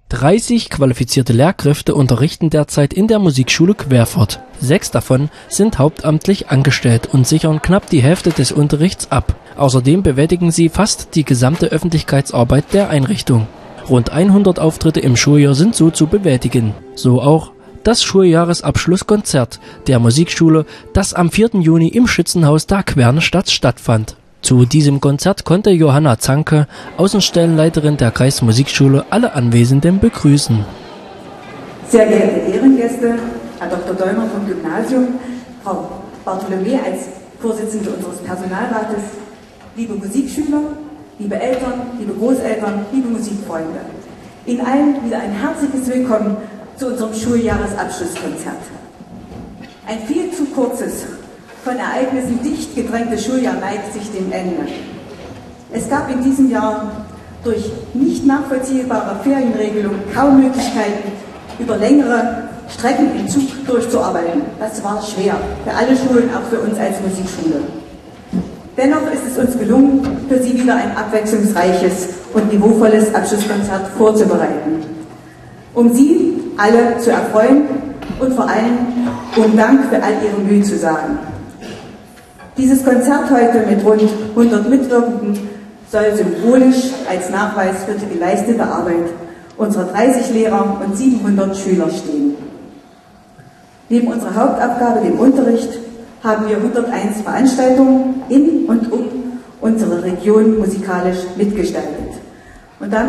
30 qualifizierte Lehrkräfte unterrichten derzeit in der Musikschule Querfurt. 6 davon sind hauptamtlich angestellt und sichern knapp die Hälfte des Unterrichts ab. Außerdem bewältigen sie fast die gesamte Öffentlichkeitsarbeit der Einrichtung. Rund 100 Auftritte im Schuljahr sind so zu bewältigen. So auch das Schuljahresabschlusskonzert der Musikschule, das am 4. Juni im Schützenhaus der Quernestadt stattfand. Zu diesem Konzert konnte Johanna Zanke, Außenstellenleiterin der Kreismusikschule, alle Anwesenden begrüßen. Sehr geehrte Ehrengäste, Herr Dr. Däumer vom Gymnasium, Frau Bartholomä als Vorsitzende unseres Personalrates, liebe Musikschüler, liebe Eltern, liebe Großeltern, liebe Musikfreunde. Ihnen allen wieder ein herzliches Willkommen zu unserem Schuljahresabschlusskonzert. Ein viel zu kurzes, von Ereignissen dicht gedrängtes Schuljahr neigt sich dem Ende. Es gab in diesem Jahr durch nicht nachvollziehbare Ferienregelungen kaum Möglichkeiten, über längere Strecken im Zug durchzuarbeiten. Das war schwer, für alle Schulen, auch für uns als Musikschule. Dennoch ist es uns gelungen, für Sie wieder ein abwechslungsreiches und niveauvolles Abschlusskonzert vorzubereiten, um Sie alle zu erfreuen und vor allem um Dank für all Ihre Mühe zu sagen. Dieses Konzert heute mit rund 100 Mitwirkenden soll symbolisch als Nachweis für die geleistete Arbeit unserer 30 Lehrer und 700 Schüler stehen. Neben unserer Hauptaufgabe, dem Unterricht, haben wir 101 Veranstaltungen in und um unsere Region musikalisch mitgestaltet. Und damit